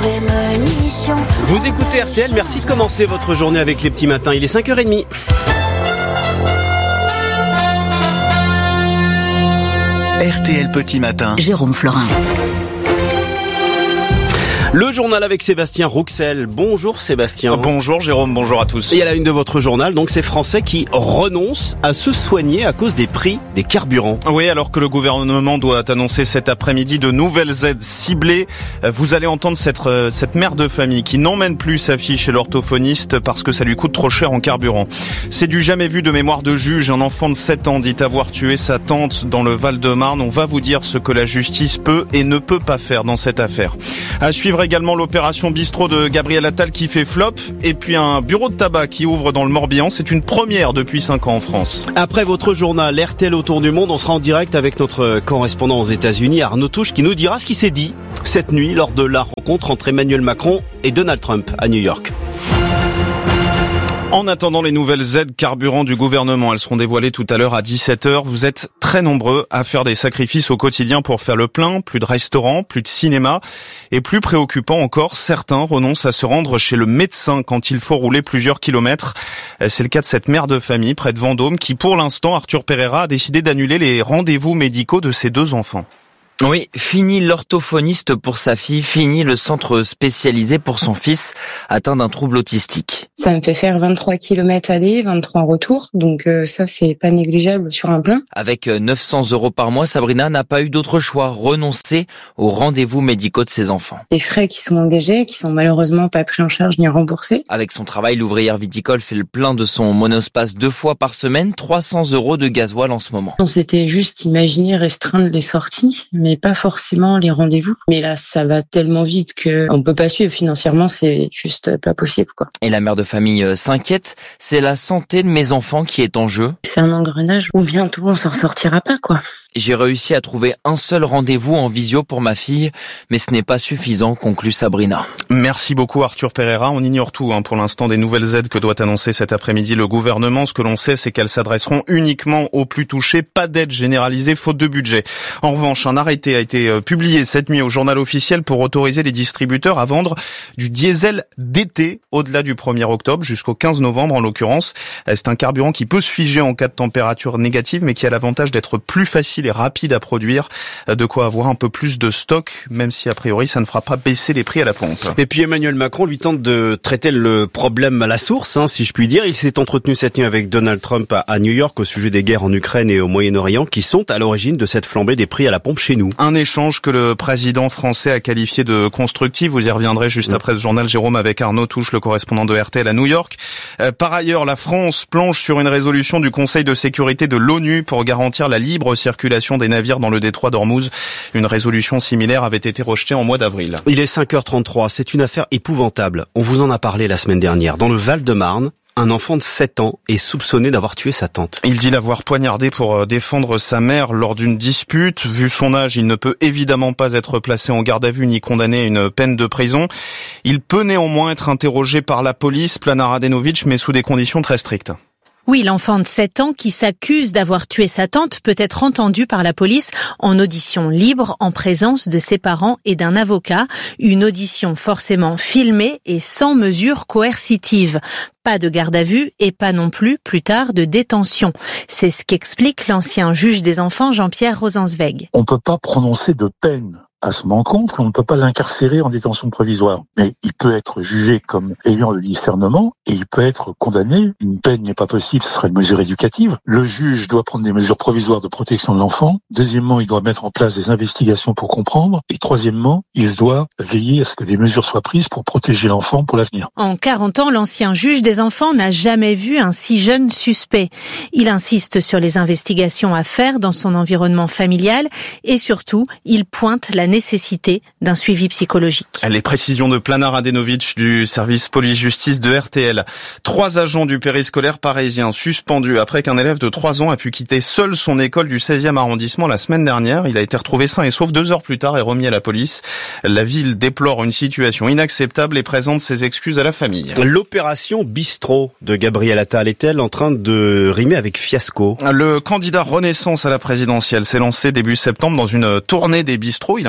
prémonition. Vous écoutez RTL, merci de commencer votre journée avec les petits matins. Il est 5h30. RTL Petit Matin. Jérôme Florin. Le journal avec Sébastien Rouxel. Bonjour Sébastien. Bonjour Jérôme, bonjour à tous. Et à la une de votre journal, donc ces Français qui renoncent à se soigner à cause des prix des carburants. Oui, alors que le gouvernement doit annoncer cet après-midi de nouvelles aides ciblées, vous allez entendre cette mère de famille qui n'emmène plus sa fille chez l'orthophoniste parce que ça lui coûte trop cher en carburant. C'est du jamais vu de mémoire de juge. Un enfant de 7 ans dit avoir tué sa tante dans le Val-de-Marne. On va vous dire ce que la justice peut et ne peut pas faire dans cette affaire. À suivre également l'opération bistrot de Gabriel Attal qui fait flop et puis un bureau de tabac qui ouvre dans le Morbihan. C'est une première depuis 5 ans en France. Après votre journal RTL autour du monde, on sera en direct avec notre correspondant aux États-Unis, Arnaud Touche, qui nous dira ce qui s'est dit cette nuit lors de la rencontre entre Emmanuel Macron et Donald Trump à New York. En attendant les nouvelles aides carburant du gouvernement, elles seront dévoilées tout à l'heure à 17h. Vous êtes très nombreux à faire des sacrifices au quotidien pour faire le plein. Plus de restaurants, plus de cinéma. Et plus préoccupant encore, certains renoncent à se rendre chez le médecin quand il faut rouler plusieurs kilomètres. C'est le cas de cette mère de famille près de Vendôme qui, pour l'instant, Arthur Pereira, a décidé d'annuler les rendez-vous médicaux de ses 2 enfants. Oui, fini l'orthophoniste pour sa fille, fini le centre spécialisé pour son fils atteint d'un trouble autistique. Ça me fait faire 23 km aller, 23 retour, donc ça c'est pas négligeable sur un plein. Avec 900 € par mois, Sabrina n'a pas eu d'autre choix, renoncer aux rendez-vous médicaux de ses enfants. Des frais qui sont engagés, qui sont malheureusement pas pris en charge ni remboursés. Avec son travail, l'ouvrière viticole fait le plein de son monospace 2 fois par semaine, 300 € de gasoil en ce moment. On s'était juste imaginé restreindre les sorties, mais pas forcément les rendez-vous. Mais là, ça va tellement vite que on peut pas suivre financièrement, c'est juste pas possible, quoi. Et la mère de famille s'inquiète, c'est la santé de mes enfants qui est en jeu. C'est un engrenage où bientôt on s'en sortira pas, quoi. J'ai réussi à trouver un seul rendez-vous en visio pour ma fille, mais ce n'est pas suffisant, conclut Sabrina. Merci beaucoup Arthur Pereira. On ignore tout pour l'instant des nouvelles aides que doit annoncer cet après-midi le gouvernement. Ce que l'on sait, c'est qu'elles s'adresseront uniquement aux plus touchés. Pas d'aide généralisée faute de budget. En revanche, un arrêté a été publié cette nuit au journal officiel pour autoriser les distributeurs à vendre du diesel d'été au-delà du 1er octobre jusqu'au 15 novembre en l'occurrence. C'est un carburant qui peut se figer en cas de température négative mais qui a l'avantage d'être plus facile et rapide à produire. De quoi avoir un peu plus de stock, même si a priori ça ne fera pas baisser les prix à la pompe. Et puis Emmanuel Macron lui tente de traiter le problème à la source, si je puis dire. Il s'est entretenu cette nuit avec Donald Trump à New York au sujet des guerres en Ukraine et au Moyen-Orient qui sont à l'origine de cette flambée des prix à la pompe chez nous. Un échange que le président français a qualifié de constructif. Vous y reviendrez juste après ce journal, Jérôme, avec Arnaud Touche, le correspondant de RTL à New York. Par ailleurs, la France planche sur une résolution du Conseil de sécurité de l'ONU pour garantir la libre circulation des navires dans le détroit d'Ormuz. Une résolution similaire avait été rejetée en mois d'avril. Il est 5h33. C'est une affaire épouvantable. On vous en a parlé la semaine dernière. Dans le Val-de-Marne, un enfant de 7 ans est soupçonné d'avoir tué sa tante. Il dit l'avoir poignardé pour défendre sa mère lors d'une dispute. Vu son âge, il ne peut évidemment pas être placé en garde à vue ni condamné à une peine de prison. Il peut néanmoins être interrogé par la police, Plana Radenovic, mais sous des conditions très strictes. Oui, l'enfant de 7 ans qui s'accuse d'avoir tué sa tante peut être entendu par la police en audition libre en présence de ses parents et d'un avocat. Une audition forcément filmée et sans mesure coercitive. Pas de garde à vue et pas non plus, plus tard, de détention. C'est ce qu'explique l'ancien juge des enfants Jean-Pierre Rosenzweig. On ne peut pas prononcer de peine à son encontre, on ne peut pas l'incarcérer en détention provisoire. Mais il peut être jugé comme ayant le discernement et il peut être condamné. Une peine n'est pas possible, ce serait une mesure éducative. Le juge doit prendre des mesures provisoires de protection de l'enfant. Deuxièmement, il doit mettre en place des investigations pour comprendre. Et troisièmement, il doit veiller à ce que des mesures soient prises pour protéger l'enfant pour l'avenir. En 40 ans, l'ancien juge des enfants n'a jamais vu un si jeune suspect. Il insiste sur les investigations à faire dans son environnement familial et surtout, il pointe la nécessité d'un suivi psychologique. Les précisions de Plana Radenovic du service police-justice de RTL. 3 agents du périscolaire parisien suspendus après qu'un élève de 3 ans a pu quitter seul son école du 16e arrondissement la semaine dernière. Il a été retrouvé sain et sauf 2 heures plus tard et remis à la police. La ville déplore une situation inacceptable et présente ses excuses à la famille. L'opération bistrot de Gabriel Attal est-elle en train de rimer avec fiasco ? Le candidat Renaissance à la présidentielle s'est lancé début septembre dans une tournée des bistrots. Il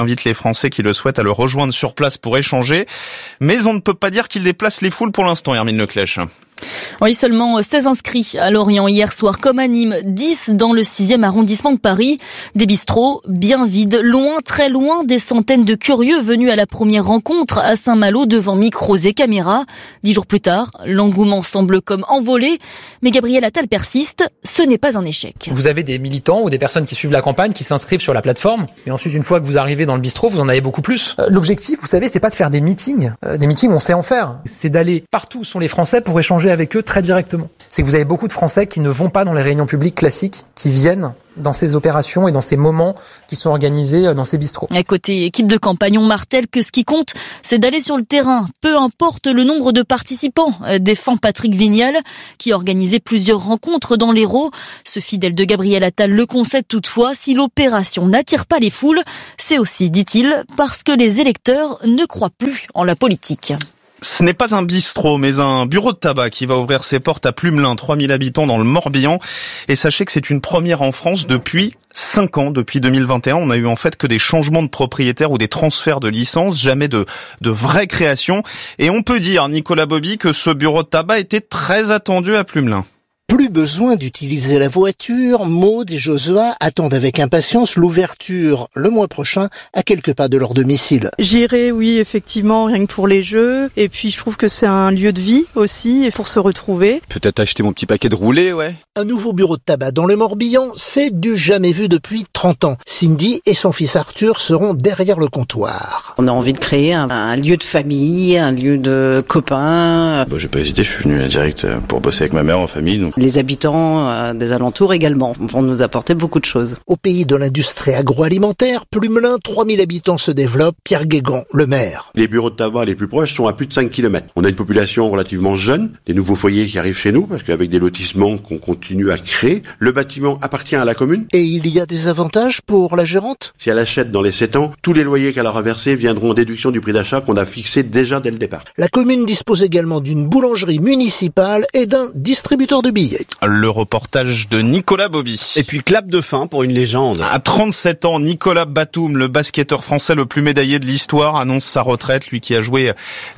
invite les Français qui le souhaitent à le rejoindre sur place pour échanger. Mais on ne peut pas dire qu'il déplace les foules pour l'instant, Hermine Leclèche. Oui, seulement 16 inscrits à Lorient hier soir, comme à Nîmes, 10 dans le 6e arrondissement de Paris. Des bistrots bien vides, loin, très loin des centaines de curieux venus à la première rencontre à Saint-Malo devant micros et caméras. 10 jours plus tard, l'engouement semble comme envolé, mais Gabriel Attal persiste, ce n'est pas un échec. Vous avez des militants ou des personnes qui suivent la campagne, qui s'inscrivent sur la plateforme, et ensuite une fois que vous arrivez dans le bistrot, vous en avez beaucoup plus. L'objectif, vous savez, c'est pas de faire des meetings. Des meetings, on sait en faire. C'est d'aller partout où sont les Français pour échanger avec eux très directement. C'est que vous avez beaucoup de Français qui ne vont pas dans les réunions publiques classiques, qui viennent dans ces opérations et dans ces moments qui sont organisés dans ces bistrots. À côté équipe de campagne, on martèle que ce qui compte, c'est d'aller sur le terrain. Peu importe le nombre de participants, défend Patrick Vignal, qui organisait plusieurs rencontres dans l'Hérault. Ce fidèle de Gabriel Attal le concède toutefois, si l'opération n'attire pas les foules, c'est aussi, dit-il, parce que les électeurs ne croient plus en la politique. Ce n'est pas un bistrot, mais un bureau de tabac qui va ouvrir ses portes à Plumelin, 3000 habitants dans le Morbihan. Et sachez que c'est une première en France depuis 5 ans. Depuis 2021, on a eu en fait que des changements de propriétaires ou des transferts de licences, jamais de vraies créations. Et on peut dire, Nicolas Bobby, que ce bureau de tabac était très attendu à Plumelin. Plus besoin d'utiliser la voiture, Maud et Josua attendent avec impatience l'ouverture le mois prochain à quelques pas de leur domicile. J'irai, oui, effectivement, rien que pour les jeux. Et puis je trouve que c'est un lieu de vie aussi, et pour se retrouver. Peut-être acheter mon petit paquet de roulés, ouais. Un nouveau bureau de tabac dans le Morbihan, c'est du jamais vu depuis 30 ans. Cindy et son fils Arthur seront derrière le comptoir. On a envie de créer un lieu de famille, un lieu de copains. J'ai pas hésité, je suis venu direct pour bosser avec ma mère en famille. Donc. Les habitants des alentours également vont nous apporter beaucoup de choses. Au pays de l'industrie agroalimentaire, Plumelin, 3000 habitants se développent. Pierre Guégan, le maire. Les bureaux de tabac les plus proches sont à plus de 5 km. On a une population relativement jeune, des nouveaux foyers qui arrivent chez nous, parce qu'avec des lotissements qu'on continue à créer, le bâtiment appartient à la commune. Et il y a des avantages pour la gérante ? Si elle achète dans les 7 ans, tous les loyers qu'elle aura versés viendront en déduction du prix d'achat qu'on a fixé déjà dès le départ. La commune dispose également d'une boulangerie municipale et d'un distributeur de billets. Le reportage de Nicolas Bobby. Et puis clap de fin pour une légende. À 37 ans, Nicolas Batum, le basketteur français le plus médaillé de l'histoire, annonce sa retraite. Lui qui a joué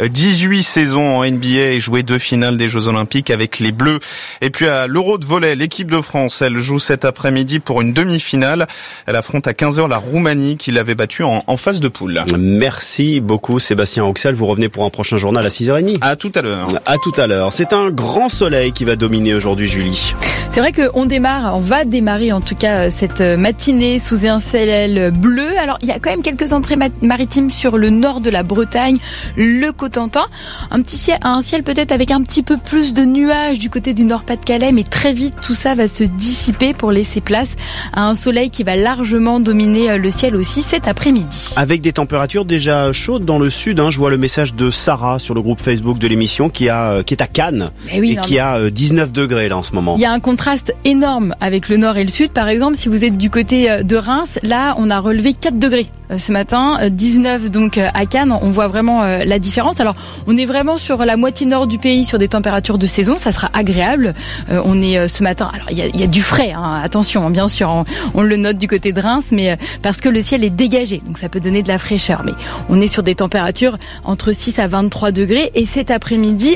18 saisons en NBA et joué 2 finales des Jeux Olympiques avec les Bleus. Et puis à l'Euro de volley, l'équipe de France, elle joue cet après-midi pour une demi-finale. Elle affronte à 15h la Roumanie qui l'avait battue en phase de poule. Merci beaucoup Sébastien Auxel. Vous revenez pour un prochain journal à 6h30. À tout à l'heure. À tout à l'heure. C'est un grand soleil qui va dominer aujourd'hui, Julie. C'est vrai on va démarrer en tout cas cette matinée sous un ciel bleu. Alors il y a quand même quelques entrées maritimes sur le nord de la Bretagne, le Cotentin. Un ciel peut-être avec un petit peu plus de nuages du côté du Nord-Pas-de-Calais, mais très vite tout ça va se dissiper pour laisser place à un soleil qui va largement dominer le ciel aussi cet après-midi. Avec des températures déjà chaudes dans le sud, je vois le message de Sarah sur le groupe Facebook de l'émission qui est à Cannes qui a 19 degrés là en ce moment. Il y a un contraste énorme avec le nord et le sud. Par exemple, si vous êtes du côté de Reims, là, on a relevé 4 degrés ce matin, 19 donc à Cannes. On voit vraiment la différence. Alors, on est vraiment sur la moitié nord du pays, sur des températures de saison. Ça sera agréable. On est ce matin. Alors, il y a du frais. Attention, bien sûr. On le note du côté de Reims, mais parce que le ciel est dégagé, donc ça peut donner de la fraîcheur. Mais on est sur des températures entre 6 à 23 degrés et cet après-midi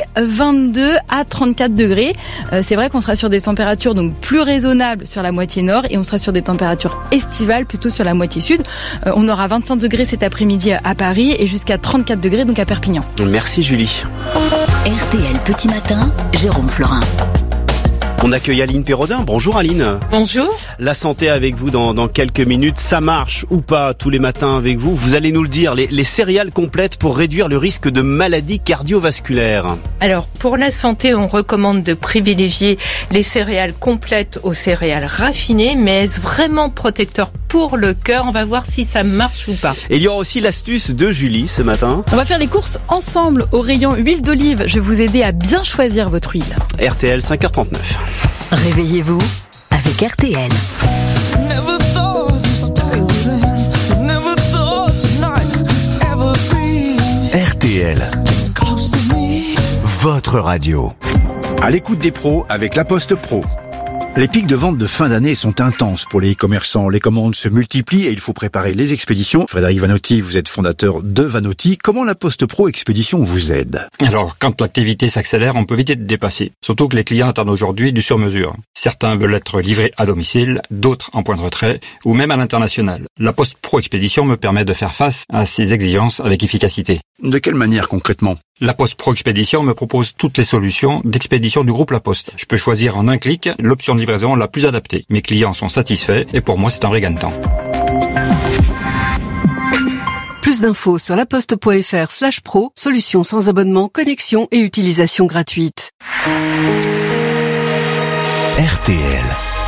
22 à 34 degrés. C'est vrai qu'on sera sur des températures donc plus raisonnables sur la moitié nord et on sera sur des températures estivales plutôt sur la moitié sud. On aura 25 degrés cet après-midi à Paris et jusqu'à 34 degrés donc à Perpignan. Merci Julie. RTL Petit Matin, Jérôme Florin. On accueille Aline Pérodin. Bonjour Aline. Bonjour. La santé avec vous dans quelques minutes. Ça marche ou pas tous les matins avec vous? Vous allez nous le dire. Les céréales complètes pour réduire le risque de maladies cardiovasculaires. Alors, pour la santé, on recommande de privilégier les céréales complètes aux céréales raffinées. Mais est-ce vraiment protecteur pour le cœur? On va voir si ça marche ou pas. Et il y aura aussi l'astuce de Julie ce matin. On va faire les courses ensemble au rayon huile d'olive. Je vais vous aider à bien choisir votre huile. RTL 5h39. Réveillez-vous avec RTL. RTL, votre radio. À l'écoute des pros avec La Poste Pro. Les pics de vente de fin d'année sont intenses pour les e-commerçants. Les commandes se multiplient et il faut préparer les expéditions. Frédéric Vanotti, vous êtes fondateur de Vanotti. Comment la Poste Pro Expédition vous aide? Alors, quand l'activité s'accélère, on peut vite être dépassé. Surtout que les clients attendent aujourd'hui du sur-mesure. Certains veulent être livrés à domicile, d'autres en point de retrait ou même à l'international. La Poste Pro Expédition me permet de faire face à ces exigences avec efficacité. De quelle manière concrètement? La Poste Pro Expédition me propose toutes les solutions d'expédition du groupe La Poste. Je peux choisir en un clic l'option de livraison la plus adaptée. Mes clients sont satisfaits et pour moi c'est un vrai gain de temps. Plus d'infos sur laposte.fr/pro, solution sans abonnement, connexion et utilisation gratuite. RTL.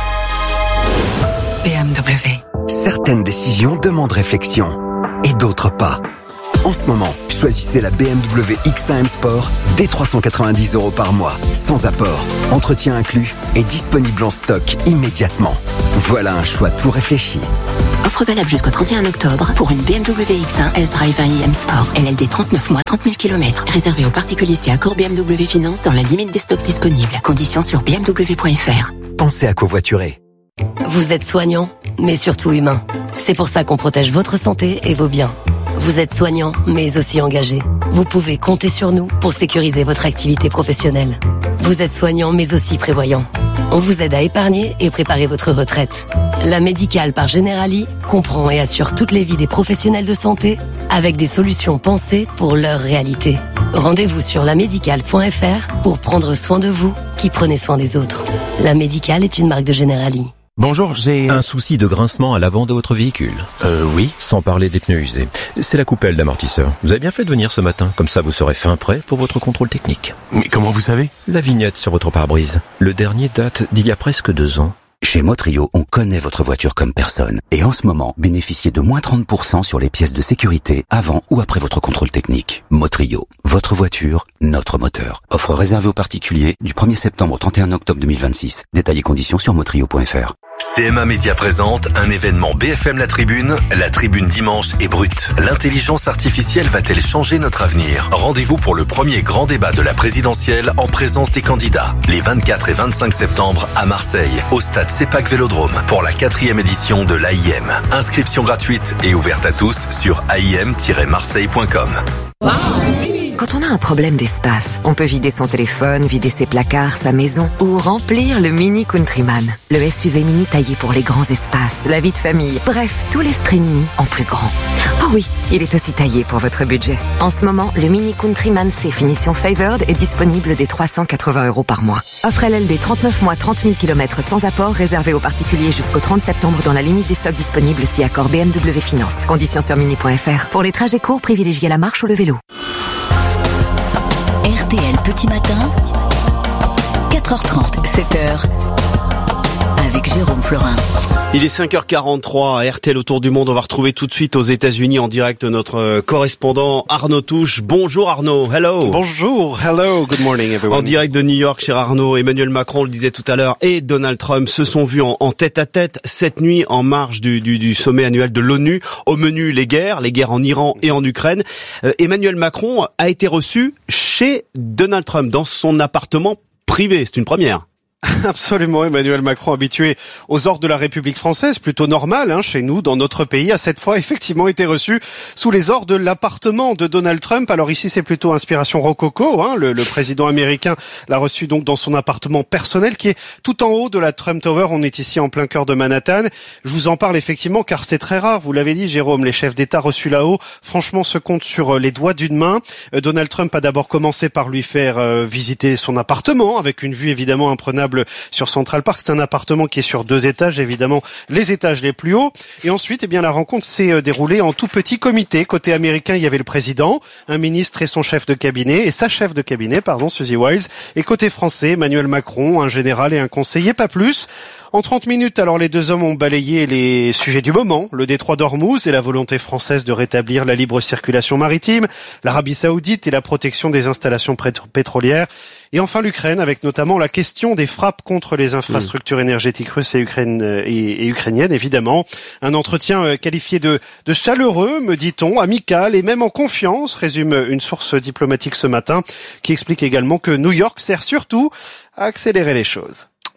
BMW. Certaines décisions demandent réflexion et d'autres pas. En ce moment, choisissez la BMW X1 M Sport dès 390 € par mois, sans apport, entretien inclus et disponible en stock immédiatement. Voilà un choix tout réfléchi. Offre valable jusqu'au 31 octobre pour une BMW X1 S-Drive 1i M Sport. LLD 39 mois, 30 000 km. Réservé aux particuliers si accord BMW Finance dans la limite des stocks disponibles. Conditions sur bmw.fr. Pensez à covoiturer. Vous êtes soignant, mais surtout humain. C'est pour ça qu'on protège votre santé et vos biens. Vous êtes soignant, mais aussi engagé. Vous pouvez compter sur nous pour sécuriser votre activité professionnelle. Vous êtes soignant, mais aussi prévoyant. On vous aide à épargner et préparer votre retraite. La Médicale par Generali comprend et assure toutes les vies des professionnels de santé avec des solutions pensées pour leur réalité. Rendez-vous sur lamédicale.fr pour prendre soin de vous qui prenez soin des autres. La Médicale est une marque de Generali. Bonjour, j'ai un souci de grincement à l'avant de votre véhicule. Oui, sans parler des pneus usés. C'est la coupelle d'amortisseur. Vous avez bien fait de venir ce matin, comme ça vous serez fin prêt pour votre contrôle technique. Mais comment vous savez? La vignette sur votre pare-brise. Le dernier date d'il y a presque 2 ans. Chez Motrio, on connaît votre voiture comme personne. Et en ce moment, bénéficiez de moins 30% sur les pièces de sécurité avant ou après votre contrôle technique. Motrio, votre voiture, notre moteur. Offre réservée aux particuliers du 1er septembre au 31 octobre 2026. Détails et conditions sur motrio.fr. CMA Média présente un événement BFM La Tribune dimanche est brute. L'intelligence artificielle va-t-elle changer notre avenir? Rendez-vous pour le premier grand débat de la présidentielle en présence des candidats. Les 24 et 25 septembre à Marseille, au stade CEPAC Vélodrome, pour la 4e édition de l'AIM. Inscription gratuite et ouverte à tous sur aim-marseille.com. Quand on a un problème d'espace, on peut vider son téléphone, vider ses placards, sa maison ou remplir le Mini Countryman. Le SUV mini taillé pour les grands espaces, la vie de famille, bref, tout l'esprit mini en plus grand. Oh oui, il est aussi taillé pour votre budget. En ce moment, le Mini Countryman C finition Favored est disponible dès 380 € par mois. Offre LLD 39 mois, 30 000 km sans apport, réservé aux particuliers jusqu'au 30 septembre dans la limite des stocks disponibles si accord BMW Finance. Conditions sur mini.fr. Pour les trajets courts, privilégiez la marche ou le vélo. RTL Petit Matin, 4h30, 7h, avec Jérôme Florin. Il est 5h43 à RTL Autour du Monde. On va retrouver tout de suite aux États-Unis en direct notre correspondant Arnaud Touche. Bonjour Arnaud, hello. Bonjour, hello, good morning everyone. En direct de New York, cher Arnaud, Emmanuel Macron, on le disait tout à l'heure, et Donald Trump se sont vus en tête-à-tête cette nuit en marge du sommet annuel de l'ONU. Au menu, les guerres en Iran et en Ukraine. Emmanuel Macron a été reçu chez Donald Trump dans son appartement privé. C'est une première. Absolument, Emmanuel Macron, habitué aux ordres de la République française, plutôt normal chez nous, dans notre pays, a cette fois effectivement été reçu sous les ordres de l'appartement de Donald Trump. Alors ici, c'est plutôt inspiration rococo. Le président américain l'a reçu donc dans son appartement personnel qui est tout en haut de la Trump Tower. On est ici en plein cœur de Manhattan. Je vous en parle effectivement car c'est très rare. Vous l'avez dit, Jérôme, les chefs d'État reçus là-haut, franchement, se comptent sur les doigts d'une main. Donald Trump a d'abord commencé par lui faire visiter son appartement avec une vue évidemment imprenable sur Central Park. C'est un appartement qui est sur 2 étages, évidemment les étages les plus hauts. Et ensuite, la rencontre s'est déroulée en tout petit comité. Côté américain, il y avait le président, un ministre et son chef de cabinet, et sa chef de cabinet, Suzy Wiles. Et côté français, Emmanuel Macron, un général et un conseiller, pas plus. En 30 minutes, alors les deux hommes ont balayé les sujets du moment, le détroit d'Ormuz et la volonté française de rétablir la libre circulation maritime, l'Arabie Saoudite et la protection des installations pétrolières, et enfin l'Ukraine avec notamment la question des frappes contre les infrastructures énergétiques russes et ukrainiennes, évidemment. Un entretien qualifié de chaleureux, me dit-on, amical et même en confiance, résume une source diplomatique ce matin, qui explique également que New York sert surtout à accélérer les choses.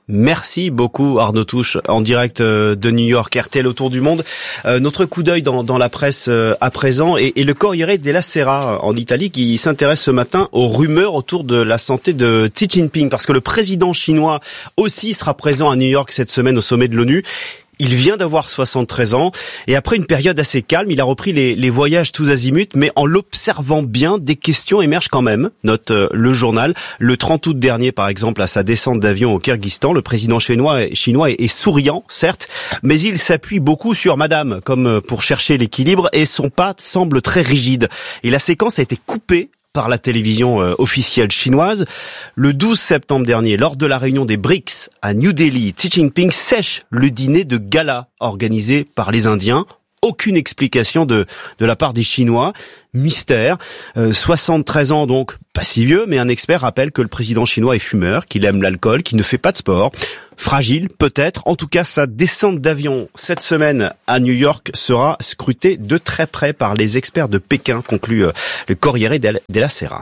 Merci beaucoup Arnaud Touche en direct de New York, RTL Autour du Monde. Notre coup d'œil dans la presse à présent et le Corriere della Sera en Italie qui s'intéresse ce matin aux rumeurs autour de la santé de Xi Jinping parce que le président chinois aussi sera présent à New York cette semaine au sommet de l'ONU. Il vient d'avoir 73 ans et après une période assez calme, il a repris les voyages tous azimuts, mais en l'observant bien, des questions émergent quand même, note le journal. Le 30 août dernier, par exemple, à sa descente d'avion au Kyrgyzstan, le président chinois est souriant, certes, mais il s'appuie beaucoup sur madame, comme pour chercher l'équilibre, et son pas semble très rigide. Et la séquence a été coupée par la télévision officielle chinoise. Le 12 septembre dernier, lors de la réunion des BRICS à New Delhi, Xi Jinping sèche le dîner de gala organisé par les Indiens. Aucune explication de la part des Chinois. Mystère. 73 ans donc, pas si vieux, mais un expert rappelle que le président chinois est fumeur, qu'il aime l'alcool, qu'il ne fait pas de sport. Fragile, peut-être. En tout cas, sa descente d'avion cette semaine à New York sera scrutée de très près par les experts de Pékin, conclut le Corriere della Sera.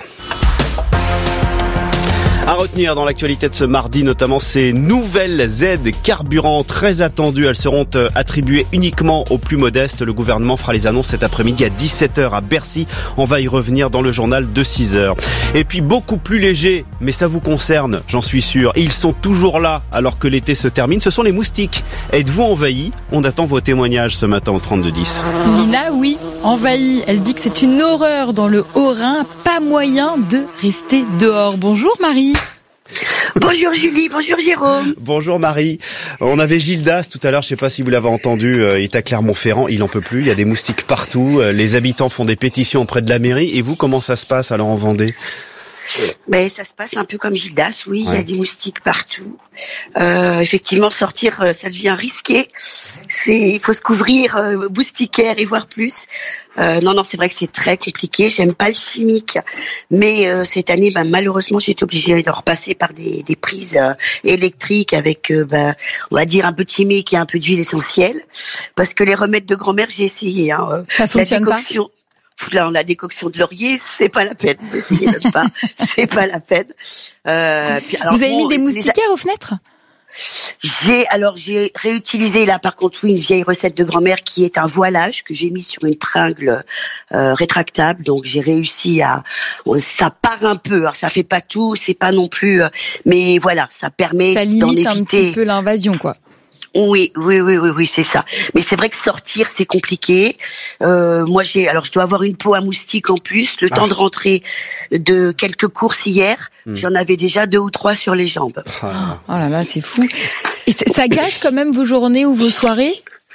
À retenir dans l'actualité de ce mardi, notamment ces nouvelles aides carburant très attendues. Elles seront attribuées uniquement aux plus modestes. Le gouvernement fera les annonces cet après-midi à 17h à Bercy. On va y revenir dans le journal de 6h. Et puis beaucoup plus léger, mais ça vous concerne, j'en suis sûr. Et ils sont toujours là alors que l'été se termine. Ce sont les moustiques. Êtes-vous envahis ? On attend vos témoignages ce matin au 3210. Lina, oui, envahie. Elle dit que c'est une horreur dans le Haut-Rhin. Pas moyen de rester dehors. Bonjour Marie. Bonjour Julie, bonjour Jérôme. Bonjour Marie. On avait Gildas tout à l'heure, je sais pas si vous l'avez entendu, il est à Clermont-Ferrand, il en peut plus, il y a des moustiques partout, les habitants font des pétitions auprès de la mairie. Et vous, comment ça se passe alors en Vendée ? Ben, ça se passe un peu comme Gildas, oui, il y a des moustiques partout. Effectivement, sortir, ça devient risqué. Il faut se couvrir moustiquaire et voir plus. Non, c'est vrai que c'est très compliqué. J'aime pas le chimique, mais cette année, malheureusement, j'ai été obligée de repasser par des prises électriques avec, on va dire un peu de chimique et un peu d'huile essentielle, parce que les remèdes de grand-mère, j'ai essayé. Ça fonctionne pas. Là, la décoction de laurier, c'est pas la peine. N'essayez même pas, c'est pas la peine. Puis, alors, vous avez mis des moustiquaires aux fenêtres ? J'ai réutilisé là par contre une vieille recette de grand-mère qui est un voilage que j'ai mis sur une tringle rétractable, donc j'ai réussi ça part un peu, alors ça fait pas tout, c'est pas non plus, mais voilà, ça permet d'en éviter. Ça limite un petit peu l'invasion, quoi. Oui, c'est ça. Mais c'est vrai que sortir, c'est compliqué. Moi, je dois avoir une peau à moustique en plus. Le temps de rentrer de quelques courses hier, j'en avais déjà 2 ou 3 sur les jambes. Oh là là, c'est fou. Et ça gâche quand même vos journées ou vos soirées ?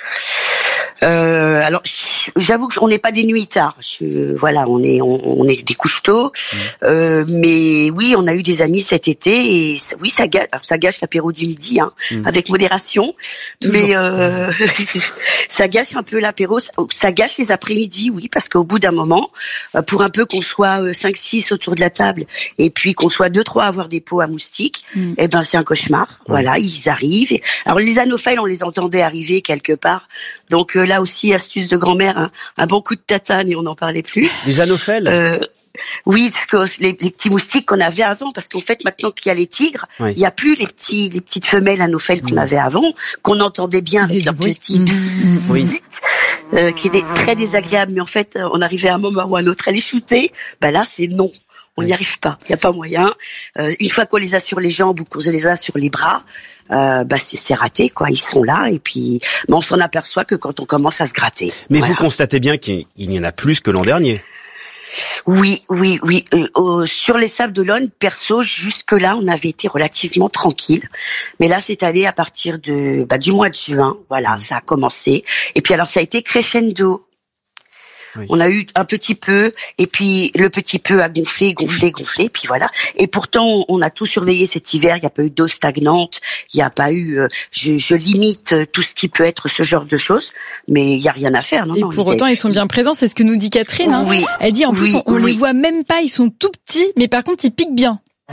Alors, j'avoue qu'on n'est pas des nuits tard. On est des couches tôt. Mais oui, on a eu des amis cet été et oui, ça gâche. Alors, ça gâche l'apéro du midi, avec modération. Toujours. Mais ça gâche un peu l'apéro. Ça gâche les après-midi, oui, parce qu'au bout d'un moment, pour un peu qu'on soit 5-6 autour de la table et puis qu'on soit 2-3 à avoir des peaux à moustiques, c'est un cauchemar. Voilà, ils arrivent. Alors les anophèles, on les entendait arriver quelque part. Donc là aussi, astuce de grand-mère, un bon coup de tatane et on n'en parlait plus. Les anophèles oui, parce que les petits moustiques qu'on avait avant, parce qu'en fait maintenant qu'il y a les tigres, il n'y a plus les petites femelles anophèles qu'on avait avant, qu'on entendait bien avec leurs petits qui étaient très désagréables, mais en fait on arrivait à un moment ou à un autre à les shooter. Là c'est non. On n'y arrive pas, il n'y a pas moyen. Une fois qu'on les a sur les jambes ou qu'on les a sur les bras, c'est raté, quoi. Ils sont là et puis on s'en aperçoit que quand on commence à se gratter. Mais vous constatez bien qu'il y en a plus que l'an dernier. Oui. Sur les Sables d'Olonne, perso, jusque-là, on avait été relativement tranquille. Mais là, cette année, à partir du mois de juin, ça a commencé. Et puis alors, ça a été crescendo. Oui. On a eu un petit peu, et puis le petit peu a gonflé, puis voilà. Et pourtant, on a tout surveillé cet hiver. Il n'y a pas eu d'eau stagnante, il n'y a pas eu. Je limite tout ce qui peut être ce genre de choses, mais il n'y a rien à faire. Et pour autant, ils sont bien présents. C'est ce que nous dit Catherine. Oui. Elle dit en plus, on les voit même pas. Ils sont tout petits, mais par contre, ils piquent bien.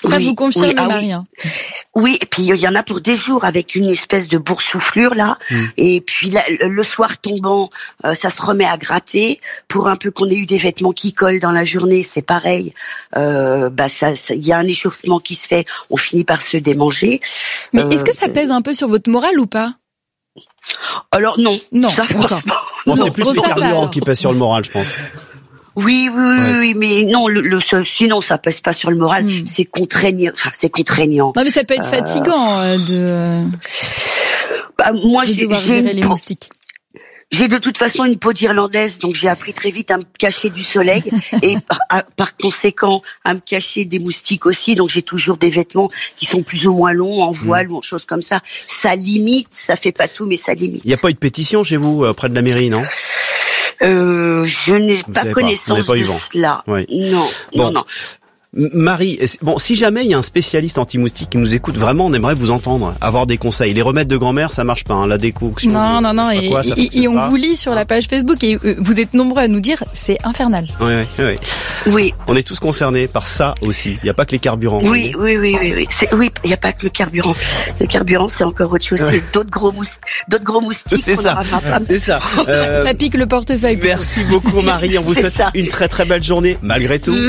Ça vous confirme, oui, Marie. Oui, et puis il y en a pour des jours avec une espèce de boursouflure là, et puis là, le soir tombant, ça se remet à gratter. Pour un peu qu'on ait eu des vêtements qui collent dans la journée, c'est pareil. Il y a un échauffement qui se fait, on finit par se démanger. Mais est-ce que ça pèse un peu sur votre morale ou pas? Alors non, ça franchement. Non, c'est plus le carburant qui pèse sur le moral, je pense. Oui, mais non, sinon ça pèse pas sur le moral. C'est contraignant. Enfin, c'est contraignant. Non, mais ça peut être fatigant moi, de devoir gérer les moustiques. J'ai de toute façon une peau d'Irlandaise, donc j'ai appris très vite à me cacher du soleil et par conséquent à me cacher des moustiques aussi. Donc j'ai toujours des vêtements qui sont plus ou moins longs, en voile ou en choses comme ça. Ça limite, ça fait pas tout, mais ça limite. Il n'y a pas eu de pétition chez vous, près de la mairie, non? Je n'ai pas connaissance de cela. Oui. Non. Marie, si jamais il y a un spécialiste anti-moustique qui nous écoute, vraiment, on aimerait vous entendre, avoir des conseils. Les remèdes de grand-mère, ça marche pas, la décoction. Non. Et on vous lit sur la page Facebook et vous êtes nombreux à nous dire, c'est infernal. Oui. On est tous concernés par ça aussi. Il n'y a pas que les carburants. Oui. Il n'y a pas que le carburant. Le carburant, c'est encore autre chose. C'est d'autres gros moustiques. C'est ça. C'est ça. Ça pique le portefeuille. Merci beaucoup, Marie. On vous souhaite une très très belle journée, malgré tout.